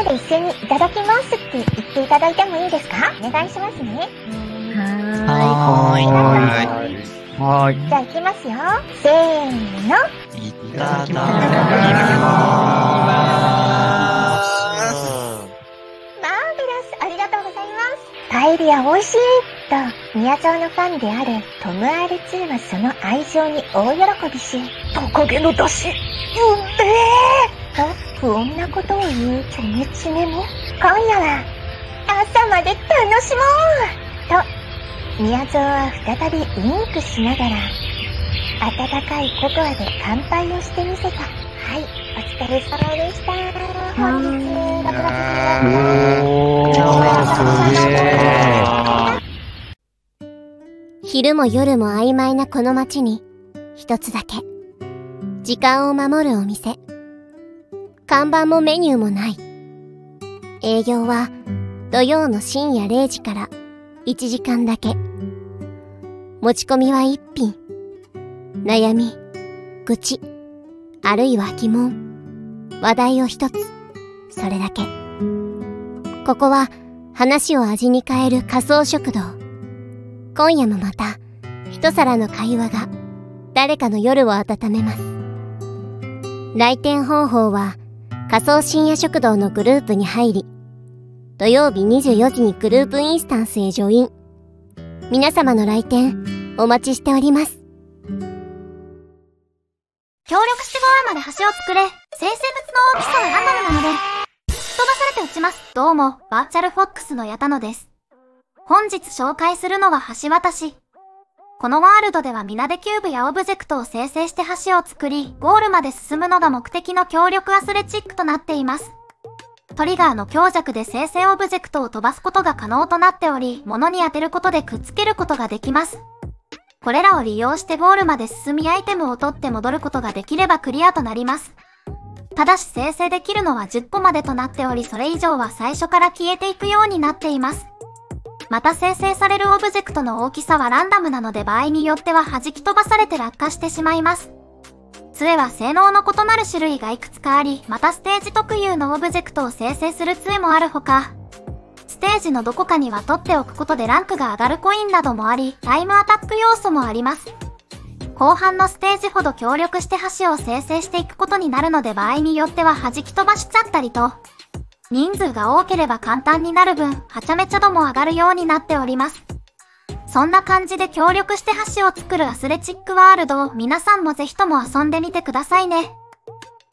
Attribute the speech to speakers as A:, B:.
A: で一斉にいただきますって言っていただいてもいいですか？お願いしますね。
B: はーい。
A: じゃあ行きますよ。せーの。
C: いただきます。
A: マーベラス、ありがとうございます。パエリア美味しいと、宮町のファンであるトム R2 はその愛情に大喜びし、トカゲの出汁、うめえと、不穏なことを言うチョメチメも、今夜は、朝まで楽しもうと、宮蔵は再びウインクしながら、温かいココアで乾杯をしてみせた。はい、お疲れ様でした。本日、
D: 昼も夜も曖昧なこの街に、一つだけ、時間を守るお店。看板もメニューもない。営業は土曜の深夜0時から1時間だけ。持ち込みは1品。悩み、愚痴、あるいは疑問、話題を一つ。それだけ。ここは話を味に変える仮想食堂。今夜もまた一皿の会話が誰かの夜を温めます。来店方法は仮想深夜食堂のグループに入り、土曜日24時にグループインスタンスへジョイン。皆様の来店お待ちしております。
E: 協力してゴールまで橋を作れ。生成物の大きさはランダムなので、吹っ飛ばされて落ちます。どうも、バーチャルフォックスの矢田野です。本日紹介するのは橋渡し。このワールドでは皆でキューブやオブジェクトを生成して橋を作り、ゴールまで進むのが目的の協力アスレチックとなっています。トリガーの強弱で生成オブジェクトを飛ばすことが可能となっており、物に当てることでくっつけることができます。これらを利用してゴールまで進みアイテムを取って戻ることができればクリアとなります。ただし生成できるのは10個までとなっており、それ以上は最初から消えていくようになっています。また生成されるオブジェクトの大きさはランダムなので、場合によっては弾き飛ばされて落下してしまいます。杖は性能の異なる種類がいくつかあり、またステージ特有のオブジェクトを生成する杖もあるほか、ステージのどこかには取っておくことでランクが上がるコインなどもあり、タイムアタック要素もあります。後半のステージほど協力して橋を生成していくことになるので、場合によっては弾き飛ばしちゃったりと、人数が多ければ簡単になる分、はちゃめちゃ度も上がるようになっております。そんな感じで協力して橋を作るアスレチックワールドを皆さんもぜひとも遊んでみてくださいね。